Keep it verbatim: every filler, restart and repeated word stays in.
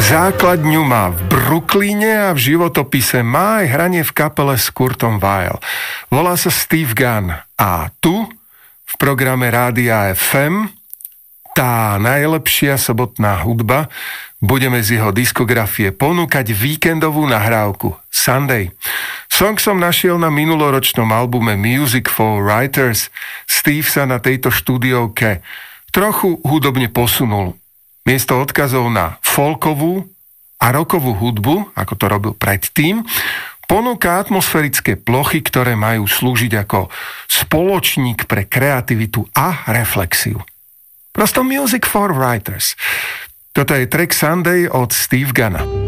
Základňu má v Brooklyne a v životopise má aj hranie v kapele s Kurtom Weill. Volá sa Steve Gunn a tu v programe Rádia ef em tá najlepšia sobotná hudba budeme z jeho diskografie ponúkať víkendovú nahrávku Sunday. Song som našiel na minuloročnom albume Music for Writers. Steve sa na tejto štúdiovke trochu hudobne posunul. Miesto odkazov na folkovú a rockovú hudbu, ako to robil predtým, ponúka atmosférické plochy, ktoré majú slúžiť ako spoločník pre kreativitu a reflexiu. Prosto Music for Writers. Toto je track Sunday od Steve Gunna.